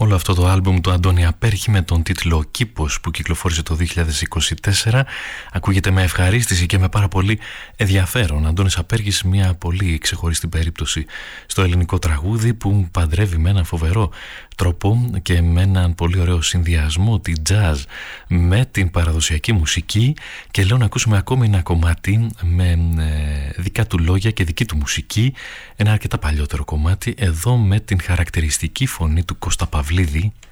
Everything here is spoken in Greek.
όλο αυτό το άλμπουμ του Αντώνη Απέρχη με τον τίτλο «Κήπος» που κυκλοφόρησε το 2024 ακούγεται με ευχαρίστηση και με πάρα πολύ ενδιαφέρον. Αντώνης Απέρχης, μια πολύ ξεχωριστή περίπτωση στο ελληνικό τραγούδι που παντρεύει με έναν φοβερό τρόπο και με έναν πολύ ωραίο συνδυασμό τη jazz με την παραδοσιακή μουσική, και λέω να ακούσουμε ακόμη ένα κομμάτι με δικά του λόγια και δική του μουσική, ένα αρκετά παλιότερο κομμάτι, εδώ με την χαρακτηριστική φωνή του Κώστα Παυλίδη.